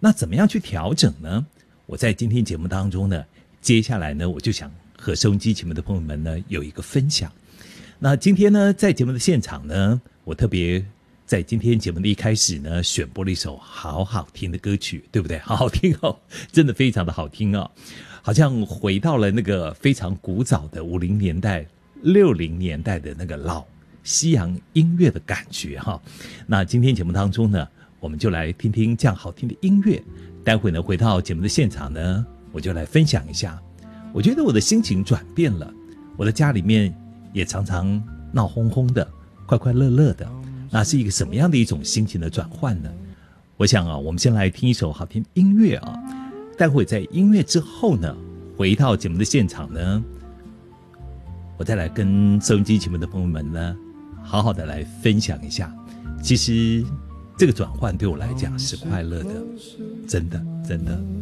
那怎么样去调整呢？我在今天节目当中呢，接下来呢，我就想和收音机前面的朋友们呢有一个分享。那今天呢，在节目的现场呢，我特别在今天节目的一开始呢，选播了一首好好听的歌曲，对不对？好好听哦，真的非常的好听哦，好像回到了那个非常古早的50年代、60年代的那个老西洋音乐的感觉哈。那今天节目当中呢，我们就来听听这样好听的音乐。待会呢，回到节目的现场呢，我就来分享一下。我觉得我的心情转变了，我的家里面也常常闹哄哄的，快快乐乐的。那是一个什么样的一种心情的转换呢？我想啊，我们先来听一首好听的音乐啊。待会在音乐之后呢，回到节目的现场呢，我再来跟收音机前面的朋友们呢，好好的来分享一下。其实这个转换对我来讲是快乐的，真的真的。